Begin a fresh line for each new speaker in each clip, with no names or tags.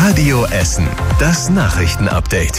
Radio Essen, das Nachrichtenupdate.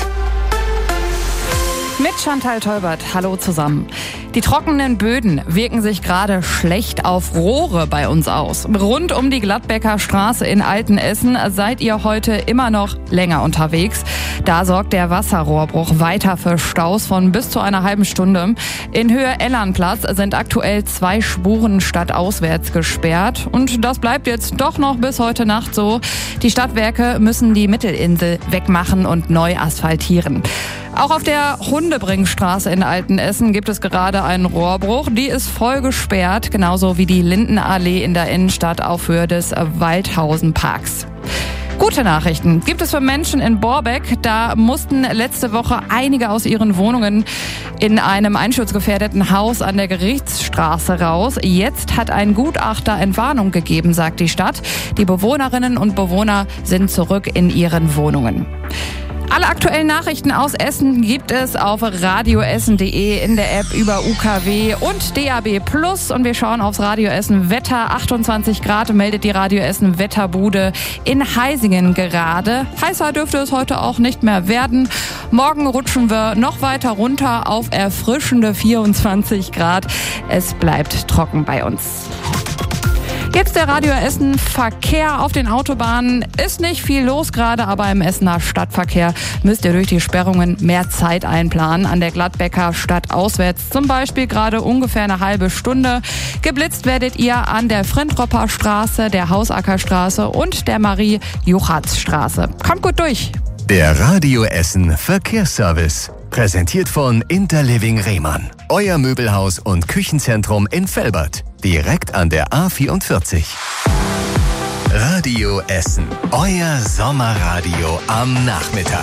Mit Chantal Teubert, hallo zusammen. Die trockenen Böden wirken sich gerade schlecht auf Rohre bei uns aus. Rund um die Gladbecker Straße in Altenessen seid ihr heute immer noch länger unterwegs. Da sorgt der Wasserrohrbruch weiter für Staus von bis zu einer halben Stunde. In Höhe Ellernplatz sind aktuell 2 Spuren stadtauswärts gesperrt. Und das bleibt jetzt doch noch bis heute Nacht so. Die Stadtwerke müssen die Mittelinsel wegmachen und neu asphaltieren. Auch auf der Hundebringstraße in Altenessen gibt es gerade einen Rohrbruch. Die ist voll gesperrt, genauso wie die Lindenallee in der Innenstadt auf Höhe des Waldhausenparks. Gute Nachrichten gibt es für Menschen in Borbeck. Da mussten letzte Woche einige aus ihren Wohnungen in einem einsturzgefährdeten Haus an der Gerichtsstraße raus. Jetzt hat ein Gutachter Entwarnung gegeben, sagt die Stadt. Die Bewohnerinnen und Bewohner sind zurück in ihren Wohnungen. Alle aktuellen Nachrichten aus Essen gibt es auf radioessen.de, in der App über UKW und DAB+. Und wir schauen aufs Radio Essen Wetter. 28 Grad meldet die Radio Essen Wetterbude in Heisingen gerade. Heißer dürfte es heute auch nicht mehr werden. Morgen rutschen wir noch weiter runter auf erfrischende 24 Grad. Es bleibt trocken bei uns. Jetzt der Radio Essen Verkehr auf den Autobahnen. Ist nicht viel los gerade, aber im Essener Stadtverkehr müsst ihr durch die Sperrungen mehr Zeit einplanen. An der Gladbecker stadtauswärts zum Beispiel gerade ungefähr eine halbe Stunde. Geblitzt werdet ihr an der Frintropper Straße, der Hausackerstraße und der Marie-Juchatz-Straße. Kommt gut durch.
Der Radio Essen Verkehrsservice. Präsentiert von Interliving Rehmann. Euer Möbelhaus und Küchenzentrum in Velbert. Direkt an der A44. Radio Essen. Euer Sommerradio am Nachmittag.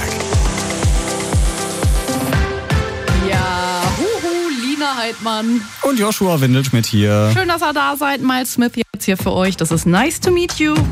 Ja, Lina Heidmann.
Und Joshua Windelschmidt hier.
Schön, dass ihr da seid. Miles Smith jetzt hier für euch. Das ist Nice to Meet You.